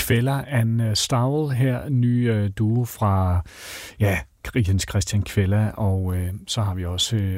Kvælder and Stavl her, ny duo fra Jens Christian Kvælder, og så har vi også,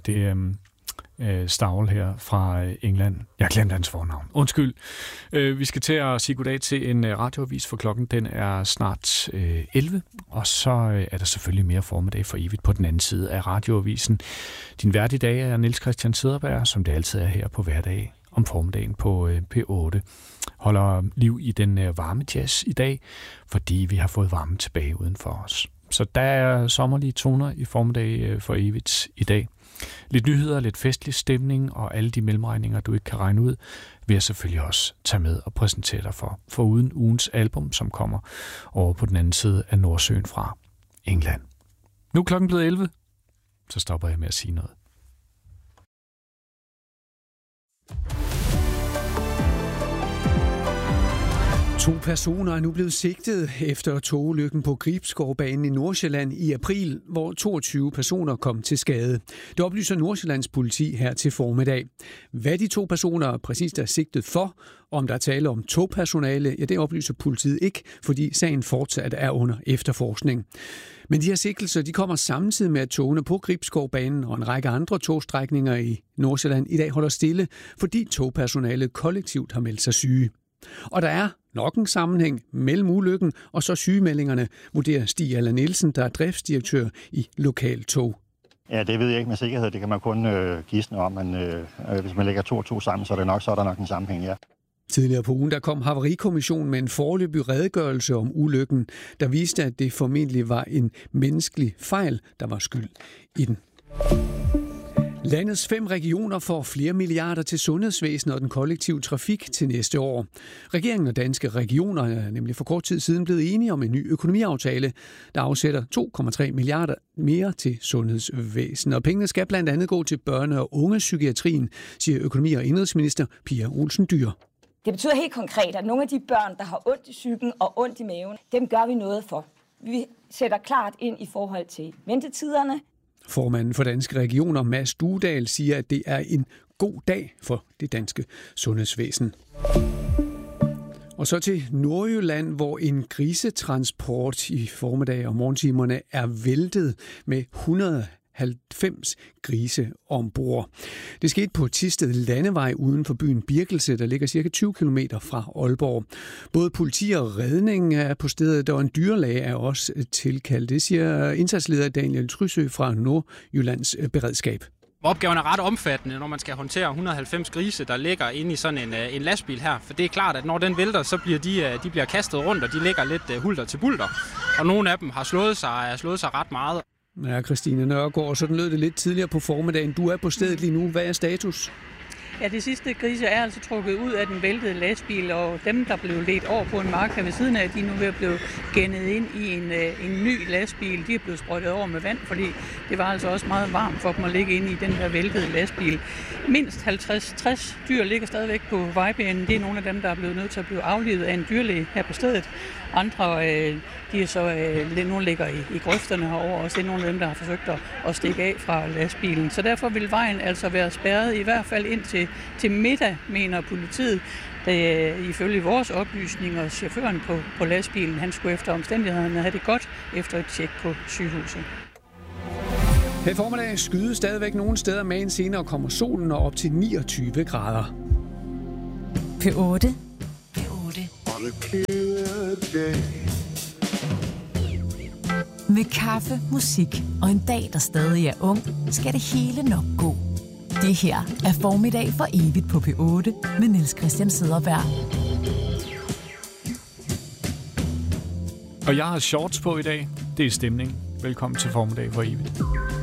Stavl her fra England. Jeg glemte hans fornavn. Undskyld. Vi skal til at sige goddag til en radioavis, for klokken den er snart 11, og så er der selvfølgelig mere formiddag for evigt på den anden side af radioavisen. Din vært i dag er Niels Christian Cederberg, som det altid er her på hverdag om formiddagen på P8. Holder liv i den varme jazz i dag, fordi vi har fået varmen tilbage uden for os. Så der er sommerlige toner i formiddag for evigt i dag. Lidt nyheder, lidt festlig stemning og alle de mellemregninger, du ikke kan regne ud, vil jeg selvfølgelig også tage med og præsentere dig for. Foruden ugens album, som kommer over på den anden side af Nordsøen fra England. Nu er klokken blevet 11, så stopper jeg med at sige noget. To personer er nu blevet sigtet efter togulykken på Gribskovbanen i Nordsjælland i april, hvor 22 personer kom til skade. Det oplyser Nordsjællands politi her til formiddag. Hvad de to personer præcist er sigtet for, om der er tale om togpersonale, det oplyser politiet ikke, fordi sagen fortsat er under efterforskning. Men de her sigtelser de kommer samtidig med, at togene på Gribskovbanen og en række andre togstrækninger i Nordsjælland i dag holder stille, fordi togpersonalet kollektivt har meldt sig syge. Og der er nok en sammenhæng mellem ulykken og så sygemeldingerne, vurderer Stig Allan Nielsen, der er driftsdirektør i Lokaltog. Ja, det ved jeg ikke med sikkerhed. Det kan man kun gisne om, men hvis man lægger 2 og 2 sammen, så er der nok en sammenhæng, ja. Tidligere på ugen der kom Havarikommissionen med en foreløbig redegørelse om ulykken, der viste, at det formentlig var en menneskelig fejl, der var skyld i den. Landets 5 regioner får flere milliarder til sundhedsvæsenet og den kollektive trafik til næste år. Regeringen og Danske Regioner er nemlig for kort tid siden blevet enige om en ny økonomiaftale, der afsætter 2,3 milliarder mere til sundhedsvæsenet. Og pengene skal blandt andet gå til børne- og ungepsykiatrien, siger økonomi- og indenrigsminister Pia Olsen Dyhr. Det betyder helt konkret, at nogle af de børn, der har ondt i psyken og ondt i maven, dem gør vi noget for. Vi sætter klart ind i forhold til ventetiderne. Formanden for Danske Regioner, Mads Duedal, siger, at det er en god dag for det danske sundhedsvæsen. Og så til Nordjylland, hvor en grisetransport i formiddag og morgentimerne er væltet med 190 grise ombord. Det skete på Thisted Landevej uden for byen Birkelse, der ligger cirka 20 km fra Aalborg. Både politi og redning er på stedet, og en dyrlæge er også tilkaldt. Det siger indsatsleder Daniel Trysø fra Nordjyllands Beredskab. Opgaven er ret omfattende, når man skal håndtere 190 grise, der ligger inde i sådan en lastbil her. For det er klart, at når den vælter, så bliver de bliver kastet rundt, og de ligger lidt hulter til bulter. Og nogle af dem har slået sig ret meget. Ja, Christine Nørgaard, sådan lød det lidt tidligere på formiddagen. Du er på stedet lige nu. Hvad er status? Ja, det sidste grise er altså trukket ud af den væltede lastbil, og dem, der blev ledt over på en mark her ved siden af, de er nu ved at blive gennet ind i en ny lastbil. De er blevet sprøjtet over med vand, fordi det var altså også meget varmt for dem at ligge inde i den her væltede lastbil. Mindst 50-60 dyr ligger stadigvæk på vejbanen. Det er nogle af dem, der er blevet nødt til at blive aflivet af en dyrlæge her på stedet. Andre, de er så, nogle ligger i grøfterne herovre, og det er nogle af dem, der har forsøgt at stikke af fra lastbilen. Så derfor vil vejen altså være spærret, i hvert fald ind til middag, mener politiet. Ifølge vores oplysninger, chaufføren på lastbilen, han skulle efter omstændighederne have det godt efter et tjek på sygehuset. Her formiddag skyder stadigvæk nogle steder, men senere kommer solen op til 29 grader. P8. Med kaffe, musik og en dag, der stadig er ung, skal det hele nok gå. Det her er Formiddag for evigt på P8 med Niels Christian Cederberg. Og jeg har shorts på i dag. Det er stemning. Velkommen til Formiddag for evigt.